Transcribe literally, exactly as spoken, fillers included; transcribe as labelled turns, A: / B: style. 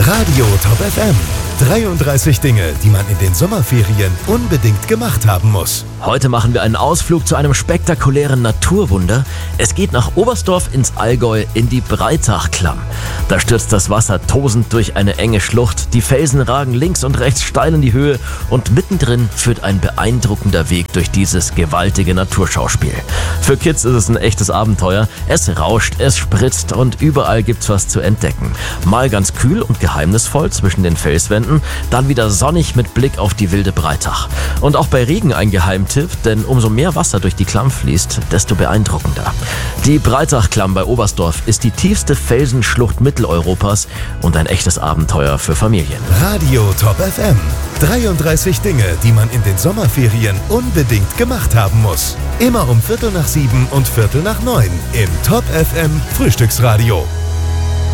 A: Radio Top F M. dreiunddreißig Dinge, die man in den Sommerferien unbedingt gemacht haben muss.
B: Heute machen wir einen Ausflug zu einem spektakulären Naturwunder. Es geht nach Oberstdorf ins Allgäu in die Breitachklamm. Da stürzt das Wasser tosend durch eine enge Schlucht. Die Felsen ragen links und rechts steil in die Höhe und mittendrin führt ein beeindruckender Weg durch dieses gewaltige Naturschauspiel. Für Kids ist es ein echtes Abenteuer. Es rauscht, es spritzt und überall gibt's was zu entdecken. Mal ganz kühl und geheimnisvoll zwischen den Felswänden, dann wieder sonnig mit Blick auf die wilde Breitach. Und auch bei Regen ein Geheimtipp, denn umso mehr Wasser durch die Klamm fließt, desto beeindruckender. Die Breitachklamm bei Oberstdorf ist die tiefste Felsenschlucht Mitteleuropas und ein echtes Abenteuer für Familien.
A: Radio Top F M. dreiunddreißig Dinge, die man in den Sommerferien unbedingt gemacht haben muss. Immer um Viertel nach sieben und Viertel nach neun im Top F M Frühstücksradio.